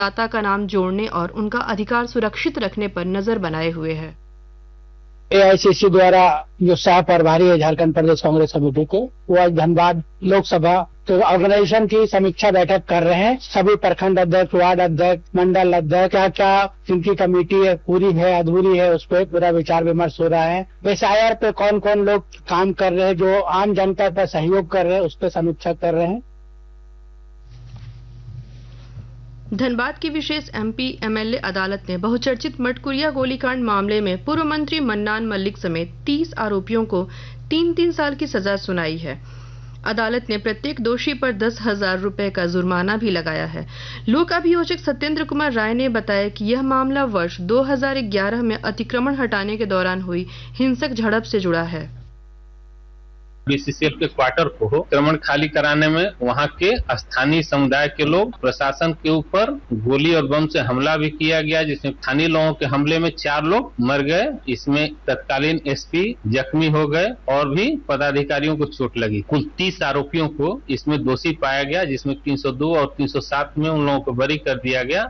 मतदाता का नाम जोड़ने और उनका अधिकार सुरक्षित रखने पर नजर बनाए हुए है। एआईसीसी द्वारा जो सह प्रभारी है झारखंड प्रदेश कांग्रेस कमेटी के, वो आज धनबाद लोकसभा तो ऑर्गेनाइजेशन की समीक्षा बैठक कर रहे हैं। सभी प्रखंड अध्यक्ष, वार्ड अध्यक्ष, मंडल अध्यक्ष, क्या क्या इनकी कमेटी है, पूरी है अधूरी है, उस पर पूरा विचार विमर्श हो रहा है। एसआईआर पे कौन कौन लोग काम कर रहे हैं, जो आम जनता पर सहयोग कर रहे हैं, उस पर समीक्षा कर रहे हैं। धनबाद की विशेष एमपी एमएलए अदालत ने बहुचर्चित मटकुरिया गोलीकांड मामले में पूर्व मंत्री मन्नान मल्लिक समेत 30 आरोपियों को 3-3 साल की सजा सुनाई है। अदालत ने प्रत्येक दोषी पर 10,000 रुपए का जुर्माना भी लगाया है। लोक अभियोजक सत्येंद्र कुमार राय ने बताया कि यह मामला वर्ष 2011 में अतिक्रमण हटाने के दौरान हुई हिंसक झड़प से जुड़ा है। बीसीसीएल के क्वार्टर को अतिक्रमण खाली कराने में वहां के स्थानीय समुदाय के लोग प्रशासन के ऊपर गोली और बम से हमला भी किया गया, जिसमें स्थानीय लोगों के हमले में 4 लोग मर गए। इसमें तत्कालीन एसपी जख्मी हो गए और भी पदाधिकारियों को चोट लगी। कुल 30 आरोपियों को इसमें दोषी पाया गया, जिसमें 302 और 307 में उन लोगों को बरी कर दिया गया।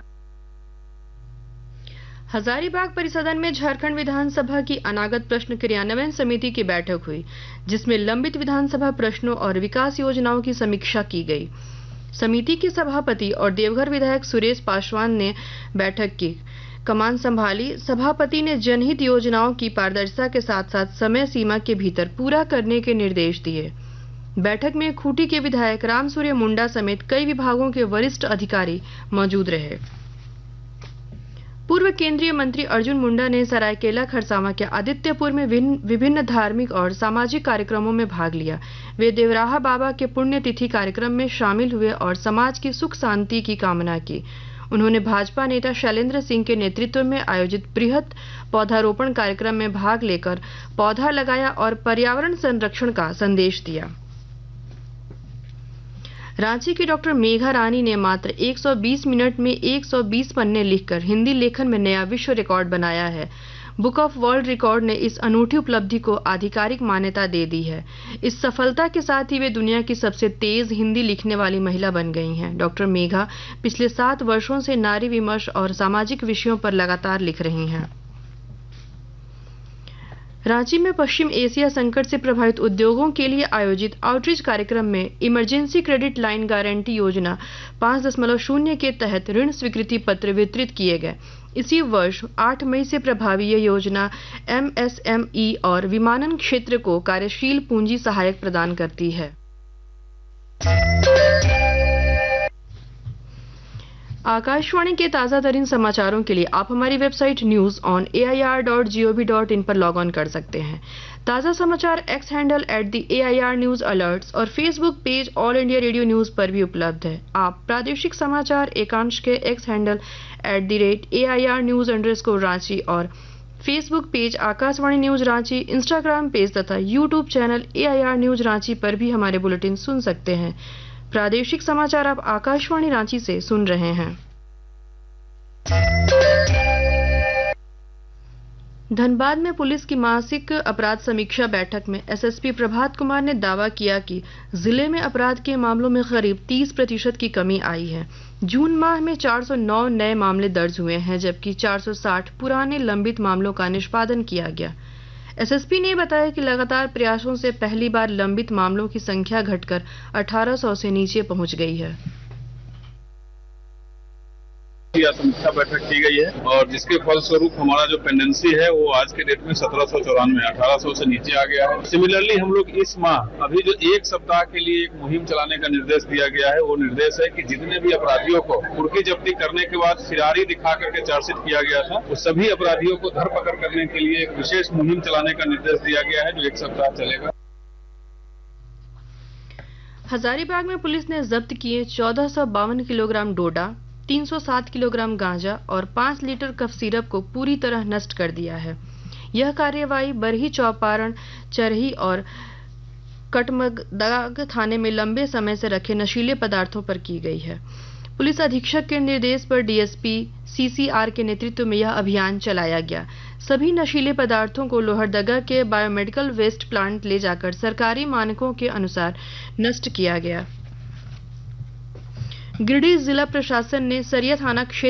हजारीबाग परिसदन में झारखंड विधानसभा की अनागत प्रश्न क्रियान्वयन समिति की बैठक हुई, जिसमें लंबित विधानसभा प्रश्नों और विकास योजनाओं की समीक्षा की गई। समिति के सभापति और देवघर विधायक सुरेश पासवान ने बैठक की कमान संभाली। सभापति ने जनहित योजनाओं की पारदर्शिता के साथ साथ समय सीमा के भीतर पूरा करने के निर्देश दिए। बैठक में खूंटी के विधायक रामसूर्य मुंडा समेत कई विभागों के वरिष्ठ अधिकारी मौजूद रहे। पूर्व केंद्रीय मंत्री अर्जुन मुंडा ने सरायकेला खरसावां के आदित्यपुर में विभिन्न धार्मिक और सामाजिक कार्यक्रमों में भाग लिया। वे देवराहा बाबा के पुण्यतिथि कार्यक्रम में शामिल हुए और समाज की सुख शांति की कामना की। उन्होंने भाजपा नेता शैलेंद्र सिंह के नेतृत्व में आयोजित बृहत पौधारोपण कार्यक्रम में भाग लेकर पौधा लगाया और पर्यावरण संरक्षण का संदेश दिया। रांची की डॉक्टर मेघा रानी ने मात्र 120 मिनट में 120 पन्ने लिखकर हिंदी लेखन में नया विश्व रिकॉर्ड बनाया है। बुक ऑफ वर्ल्ड रिकॉर्ड ने इस अनूठी उपलब्धि को आधिकारिक मान्यता दे दी है। इस सफलता के साथ ही वे दुनिया की सबसे तेज हिंदी लिखने वाली महिला बन गई हैं। डॉक्टर मेघा पिछले 7 वर्षों से नारी विमर्श और सामाजिक विषयों पर लगातार लिख रही हैं। रांची में पश्चिम एशिया संकट से प्रभावित उद्योगों के लिए आयोजित आउटरीच कार्यक्रम में इमरजेंसी क्रेडिट लाइन गारंटी योजना 5.0 के तहत ऋण स्वीकृति पत्र वितरित किए गए। इसी वर्ष 8 मई से प्रभावी यह योजना एमएसएमई और विमानन क्षेत्र को कार्यशील पूंजी सहायक प्रदान करती है। आकाशवाणी के ताजा तरीन समाचारों के लिए आप हमारी वेबसाइट news.air.gov.in पर लॉग ऑन कर सकते हैं। ताजा समाचार x handle @AIR news alerts और Facebook page all India radio news पर भी उपलब्ध है। आप प्रादेशिक समाचार एकांश के एक्स हैंडल @AIR न्यूज_रांची और Facebook page Akashvani news Ranchi, Instagram page तथा YouTube channel AIR news Ranchi पर भी हमारे बुलेटिन सुन सकते हैं। प्रादेशिक समाचार आप आकाशवाणी रांची से सुन रहे हैं। धनबाद में पुलिस की मासिक अपराध समीक्षा बैठक में एसएसपी प्रभात कुमार ने दावा किया कि जिले में अपराध के मामलों में करीब 30% की कमी आई है। जून माह में 409 नए मामले दर्ज हुए हैं, जबकि 460 पुराने लंबित मामलों का निष्पादन किया गया। एसएसपी ने बताया कि लगातार प्रयासों से पहली बार लंबित मामलों की संख्या घटकर 1800 से नीचे पहुंच गई है। यह समीक्षा बैठक की गई है और जिसके फलस्वरूप हमारा जो पेंडेंसी है वो आज के डेट में 1794 1800 से नीचे आ गया है। सिमिलरली हम लोग इस माह अभी जो 1 सप्ताह के लिए एक मुहिम चलाने का निर्देश दिया गया है, वो निर्देश है कि जितने भी अपराधियों को कुर्की जब्ती करने के बाद फिरारी दिखा करके चार्जशीट किया गया था, वो सभी अपराधियों को धरपकड़ करने के लिए एक विशेष मुहिम चलाने का निर्देश दिया गया है, जो 1 सप्ताह चलेगा। हजारीबाग में पुलिस ने जब्त किए 1452 किलोग्राम डोडा, 307 किलोग्राम गांजा और 5 लीटर कफ सिरप को पूरी तरह नष्ट कर दिया है। यह कार्यवाही बरही चौपारण, चरही और कटमदाग थाने में लंबे समय से रखे नशीले पदार्थों पर की गई है। पुलिस अधीक्षक के निर्देश पर डीएसपी सीसीआर के नेतृत्व में यह अभियान चलाया गया। सभी नशीले पदार्थों को लोहरदगा के बायोमेडिकल वेस्ट प्लांट ले जाकर सरकारी मानकों के अनुसार नष्ट किया गया। गिरिडीह जिला प्रशासन ने सरिया थाना क्षेत्र